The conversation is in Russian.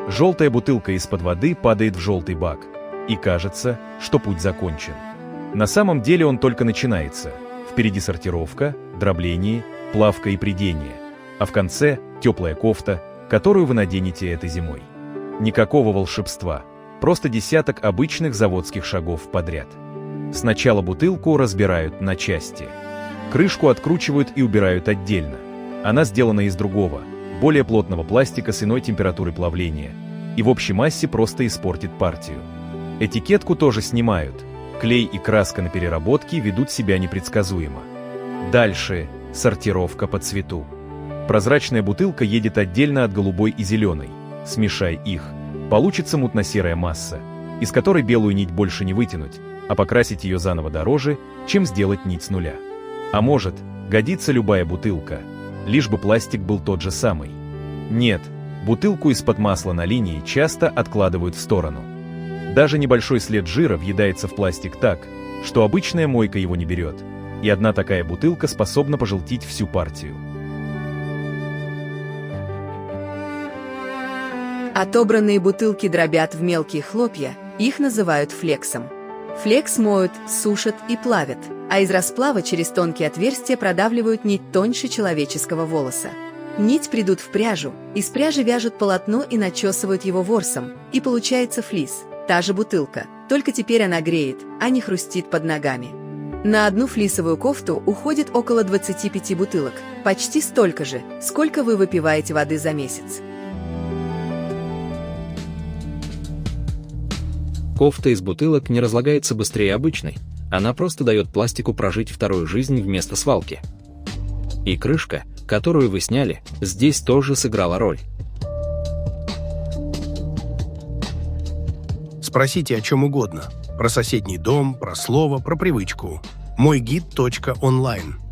Желтая бутылка из-под воды падает в желтый бак. И кажется, что путь закончен. На самом деле он только начинается. Впереди сортировка, дробление, плавка и прядение. А в конце теплая кофта, которую вы наденете этой зимой. Никакого волшебства. Просто десяток обычных заводских шагов подряд. Сначала бутылку разбирают на части. Крышку откручивают и убирают отдельно. Она сделана из другого, более плотного пластика с иной температурой плавления. И в общей массе просто испортит партию. Этикетку тоже снимают. Клей и краска на переработке ведут себя непредсказуемо. Дальше сортировка по цвету. Прозрачная бутылка едет отдельно от голубой и зеленой. Смешай их. Получится мутно-серая масса, из которой белую нить больше не вытянуть, а покрасить ее заново дороже, чем сделать нить с нуля. А может, годится любая бутылка, лишь бы пластик был тот же самый. Нет, бутылку из-под масла на линии часто откладывают в сторону. Даже небольшой след жира въедается в пластик так, что обычная мойка его не берет, и одна такая бутылка способна пожелтить всю партию. Отобранные бутылки дробят в мелкие хлопья, их называют флексом. Флекс моют, сушат и плавят, а из расплава через тонкие отверстия продавливают нить тоньше человеческого волоса. Нить придут в пряжу, из пряжи вяжут полотно и начесывают его ворсом, и получается флис, та же бутылка, только теперь она греет, а не хрустит под ногами. На одну флисовую кофту уходит около 25 бутылок, почти столько же, сколько вы выпиваете воды за месяц. Кофта из бутылок не разлагается быстрее обычной, она просто дает пластику прожить вторую жизнь вместо свалки. И крышка, которую вы сняли, здесь тоже сыграла роль. Спросите о чем угодно. Про соседний дом, про слово, про привычку. Мойгид.онлайн